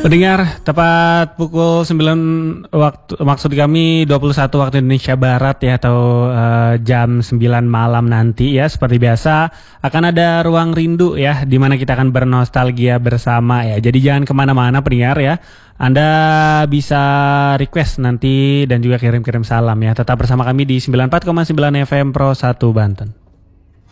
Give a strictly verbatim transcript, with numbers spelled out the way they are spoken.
Pendengar, tepat pukul sembilan waktu, maksud kami dua puluh satu waktu Indonesia Barat ya, atau uh, jam sembilan malam nanti ya, seperti biasa akan ada Ruang Rindu ya, di mana kita akan bernostalgia bersama ya. Jadi jangan kemana-mana pendengar ya, Anda bisa request nanti dan juga kirim-kirim salam ya. Tetap bersama kami di sembilan puluh empat koma sembilan F M Pro satu Banten.